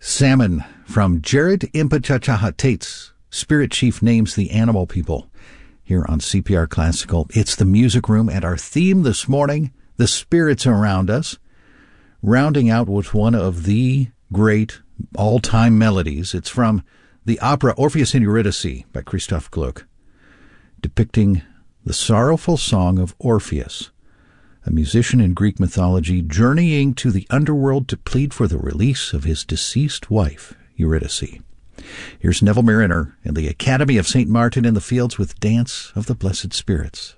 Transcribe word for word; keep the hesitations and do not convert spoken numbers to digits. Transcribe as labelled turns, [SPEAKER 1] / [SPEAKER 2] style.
[SPEAKER 1] Salmon from Jared Impachachahates. Spirit Chief names the animal people here on C P R Classical. It's the music room, and our theme this morning, the spirits around us, rounding out with one of the great all-time melodies. It's from the opera Orpheus and Eurydice by Christoph Gluck, depicting the sorrowful song of Orpheus, a musician in Greek mythology journeying to the underworld to plead for the release of his deceased wife, Eurydice. Here's Neville Mariner and the Academy of Saint Martin in the Fields with Dance of the Blessed Spirits.